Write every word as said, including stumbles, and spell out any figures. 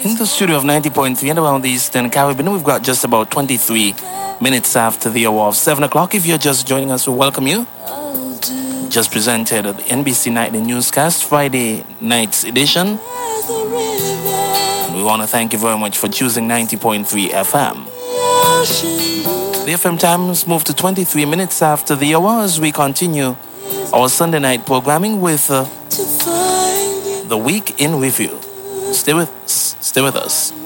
In the studio of ninety point three and around the Eastern Caribbean, we've got just about twenty-three minutes after the hour of seven o'clock. If you're just joining us, we welcome you. Just presented at the N B C Nightly Newscast, Friday night's edition. And we want to thank you very much for choosing ninety point three F M. The F M times move to twenty-three minutes after the hour as we continue our Sunday night programming with uh, The Week in Review. Stay with, stay with us.